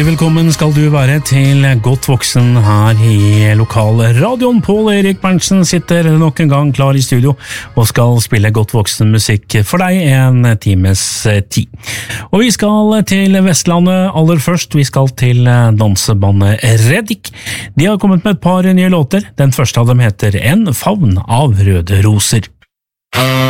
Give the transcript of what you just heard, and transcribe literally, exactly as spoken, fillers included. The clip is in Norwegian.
Velkommen skal du være til Godt voksen her i lokalradioen. Pål Erik Berntsen sitter nok en gang klar i studio og skal spille godt voksen musikk for deg en times tid. Og vi skal til Vestlandet aller først. Vi skal til dansebandet Reddik. De har kommet med et par nye låter. Den første av dem heter En favn av røde roser.